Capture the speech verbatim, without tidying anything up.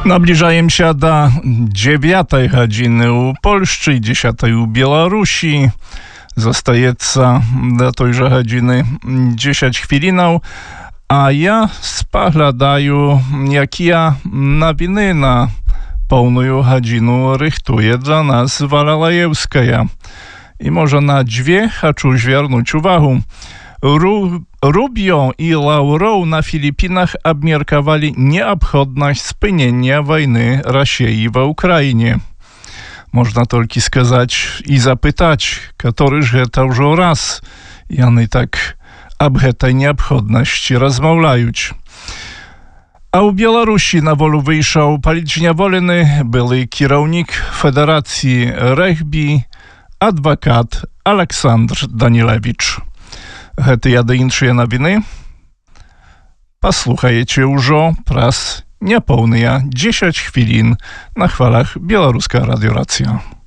Наближаем się do dziewiątej godziny u Polski, dziesiątej u Białorusi. Zostajeca do tejże godziny dziesięć chwilinów. A ja spoglądаю, jakie nowiny na pełną godzinę rychtuje dla nas Wala Lajewska. I może na dwie chcę zwrócić uwagę. Ru, Rubio i Lavrov na Filipinach obmierkowali nieobchodność spynienia wojny Rosji w Ukrainie. Można tylko skazać i zapytać, któryż to już raz i oni tak об tej nieobchodności rozmawiają. A u Białorusi na wolę wyjrzał policznie wolny były kierownik Federacji Rugby, adwokat Aleksandr Danilewicz. Гэта яды іншыя навіны. Паслухаеце ўжо праз няпоўныя дзесяць хвілін на хвалах Беларуская радыёрацыя.